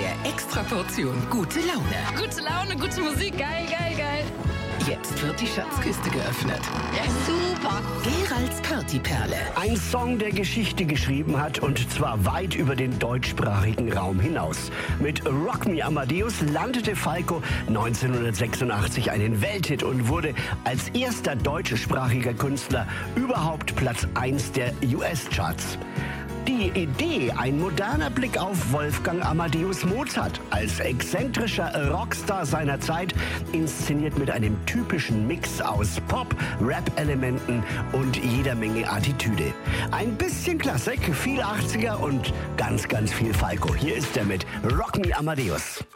der Extraportion gute Laune. Gute Laune, gute Musik, geil, geil, geil. Jetzt wird die Schatzkiste geöffnet. Ja, super. Geralds Partyperle. Ein Song, der Geschichte geschrieben hat, und zwar weit über den deutschsprachigen Raum hinaus. Mit Rock Me Amadeus landete Falco 1986 einen Welthit und wurde als erster deutschsprachiger Künstler überhaupt Platz 1 der US-Charts. Die Idee, ein moderner Blick auf Wolfgang Amadeus Mozart als exzentrischer Rockstar seiner Zeit, inszeniert mit einem typischen Mix aus Pop, Rap-Elementen und jeder Menge Attitüde. Ein bisschen Klassik, viel 80er und ganz, ganz viel Falco. Hier ist er mit Rock Me Amadeus.